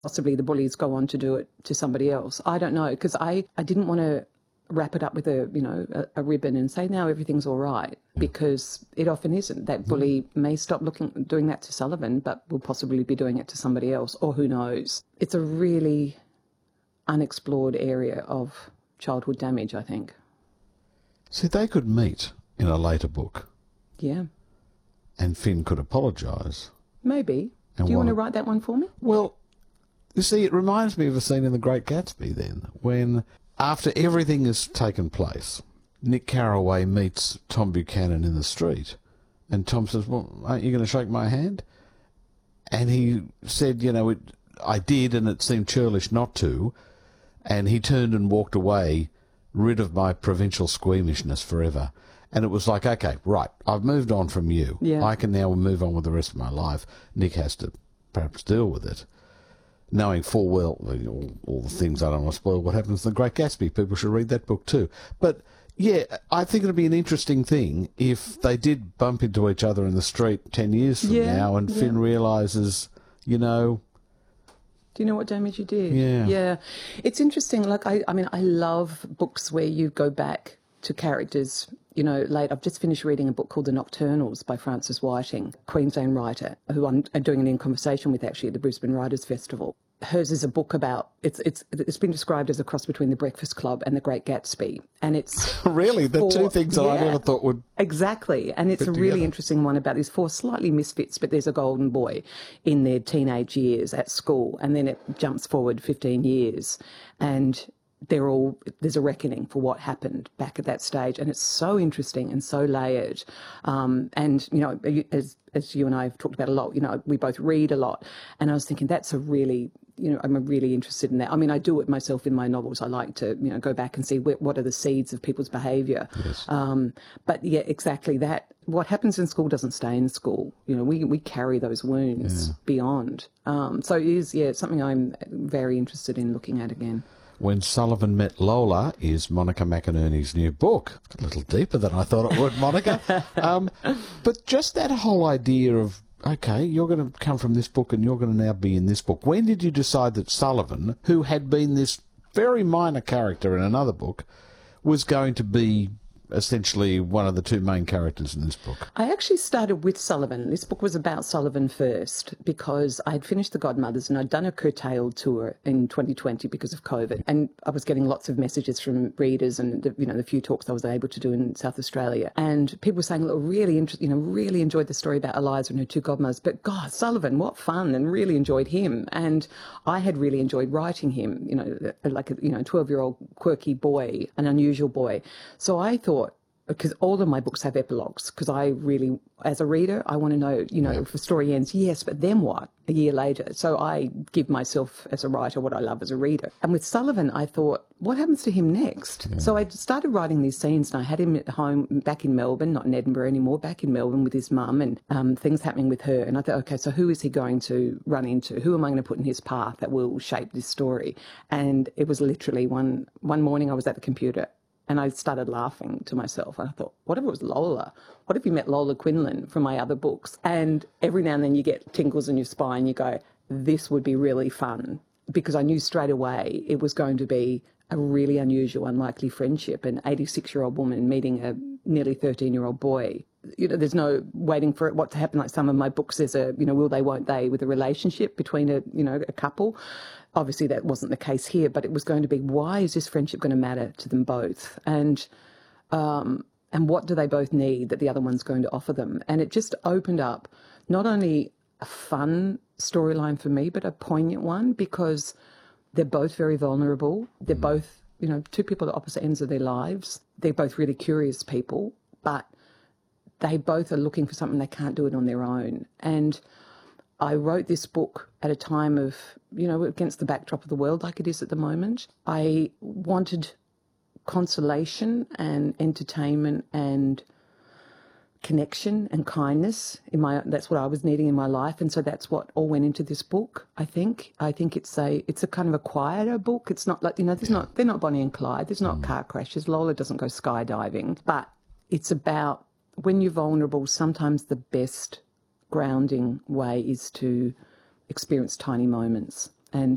possibly the bullies go on to do it to somebody else. I don't know, because I didn't want to wrap it up with a ribbon and say now everything's all right, because it often isn't. That bully may stop doing that to Sullivan, but will possibly be doing it to somebody else, or who knows. It's a really unexplored area of childhood damage, I think. See, they could meet in a later book. Yeah. And Finn could apologise. Maybe. Do you want to write that one for me? Well, you see, it reminds me of a scene in The Great Gatsby then, when after everything has taken place, Nick Carraway meets Tom Buchanan in the street, and Tom says, well, aren't you going to shake my hand? And he said, I did, and it seemed churlish not to, and he turned and walked away, rid of my provincial squeamishness forever. And it was like, okay, right, I've moved on from you. Yeah. I can now move on with the rest of my life. Nick has to perhaps deal with it, knowing full well all the things. I don't want to spoil what happens in The Great Gatsby. People should read that book too. But, yeah, I think it'd be an interesting thing if they did bump into each other in the street 10 years from now and Finn realises, Do you know what damage you did? Yeah. Yeah. It's interesting. Like, I love books where you go back to characters, late. I've just finished reading a book called The Nocturnals by Frances Whiting, Queensland writer, who I'm doing an in-conversation with actually at the Brisbane Writers' Festival. Hers is a book about, it's been described as a cross between The Breakfast Club and The Great Gatsby. And it's... Really? The two things that I never thought would... Exactly. And it's a really interesting one about these four slightly misfits, but there's a golden boy in their teenage years at school, and then it jumps forward 15 years, and there's a reckoning for what happened back at that stage, and it's so interesting and so layered. And as you and I have talked about a lot, we both read a lot, and I was thinking that's a really, I'm really interested in that. I mean, I do it myself in my novels. I like to, go back and see what are the seeds of people's behaviour. Yes. But yeah, exactly that. What happens in school doesn't stay in school. We carry those wounds beyond. So it is, something I'm very interested in looking at again. When Sullivan Met Lola is Monica McInerney's new book. It's a little deeper than I thought it would, Monica. But just that whole idea of, okay, you're going to come from this book and you're going to now be in this book. When did you decide that Sullivan, who had been this very minor character in another book, was going to be essentially one of the two main characters in this book? I actually started with Sullivan. This book was about Sullivan first because I had finished The Godmothers and I'd done a curtailed tour in 2020 because of COVID. And I was getting lots of messages from readers and, the few talks I was able to do in South Australia. And people were saying, look, really enjoyed the story about Eliza and her two godmothers. But God, Sullivan, what fun, and really enjoyed him. And I had really enjoyed writing him, like a 12-year-old quirky boy, an unusual boy. So I thought, because all of my books have epilogues, because I really, as a reader, I want to know, if the story ends, yes, but then what, a year later? So I give myself, as a writer, what I love as a reader. And with Sullivan, I thought, what happens to him next? Yeah. So I started writing these scenes, and I had him at home back in Melbourne, not in Edinburgh anymore, back in Melbourne with his mum, and things happening with her. And I thought, okay, so who is he going to run into? Who am I going to put in his path that will shape this story? And it was literally one morning I was at the computer, and I started laughing to myself. And I thought, what if it was Lola? What if you met Lola Quinlan from my other books? And every now and then you get tingles in your spine. You go, this would be really fun. Because I knew straight away it was going to be a really unusual, unlikely friendship. An 86-year-old woman meeting a nearly 13-year-old boy. There's no waiting for what to happen. Like some of my books, there's a, will they, won't they, with a relationship between a couple. Obviously, that wasn't the case here, but it was going to be, why is this friendship going to matter to them both? And what do they both need that the other one's going to offer them? And it just opened up not only a fun storyline for me, but a poignant one, because they're both very vulnerable. They're both, two people at opposite ends of their lives. They're both really curious people, but they both are looking for something they can't do it on their own. And I wrote this book at a time of, against the backdrop of the world like it is at the moment. I wanted consolation and entertainment and connection and kindness that's what I was needing in my life, and so that's what all went into this book. I think it's a kind of a quieter book. It's not like, they're not Bonnie and Clyde. There's not car crashes. Lola doesn't go skydiving, but it's about when you're vulnerable, sometimes the best grounding way is to experience tiny moments.